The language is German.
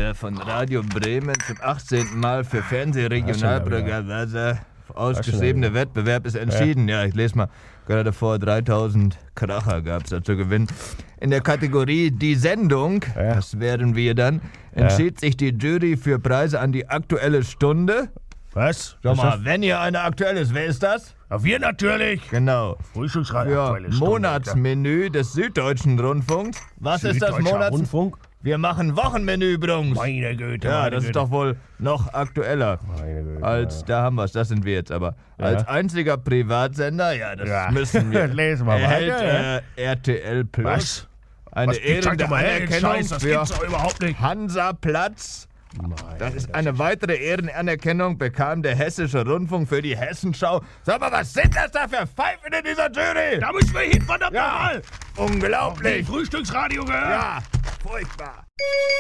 der von Radio Bremen zum 18. Mal für Fernsehregionalprogramm ausgeschriebene Wettbewerb ist entschieden. Ja, ich lese mal gerade vor, 3000 Kracher gab es da zu gewinnen. In der Kategorie Die Sendung, das wären wir dann, entschied sich die Jury für Preise an die Aktuelle Stunde. Was? Sag mal, wenn hier eine aktuell ist, wer ist das? Ja, wir natürlich. Genau. Frühstücksradio. Für Aktuelle Stunde, Monatsmenü des Süddeutschen Rundfunks. Was ist das Rundfunk? Wir machen Wochenmenü, Brungs. Meine Güte. Ja, meine das Güte. ist doch wohl noch aktueller. Meine Güte. Als, da haben wir es, das sind wir jetzt aber. Als einziger Privatsender, das müssen wir. Lesen wir erhält weiter. RTL Plus Was? eine ehrende Anerkennung das für gibt's doch überhaupt nicht. Hansaplatz. Das ist eine weitere Ehrenanerkennung, bekam der Hessische Rundfunk für die Hessenschau. Sag mal, was sind das da für Pfeifen in dieser Jury? Da müssen wir hin, verdammt Ja, nochmal. unglaublich. Frühstücksradio gehört. Ja, furchtbar.